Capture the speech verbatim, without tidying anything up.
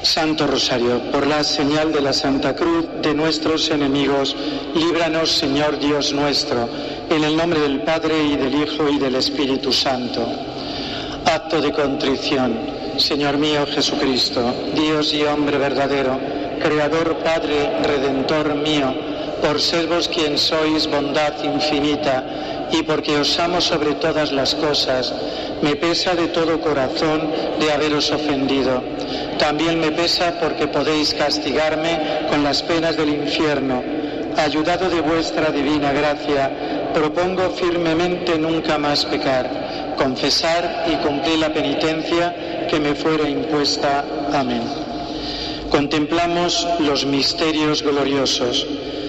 Santo Rosario, por la señal de la Santa Cruz de nuestros enemigos, líbranos, Señor Dios nuestro, en el nombre del Padre, y del Hijo, y del Espíritu Santo. Acto de contrición. Señor mío Jesucristo, Dios y hombre verdadero, Creador, Padre, Redentor mío, por ser vos quien sois bondad infinita, y porque os amo sobre todas las cosas, me pesa de todo corazón de haberos ofendido. También me pesa porque podéis castigarme con las penas del infierno. Ayudado de vuestra divina gracia, propongo firmemente nunca más pecar, confesar y cumplir la penitencia que me fuera impuesta. Amén. Contemplamos los misterios gloriosos.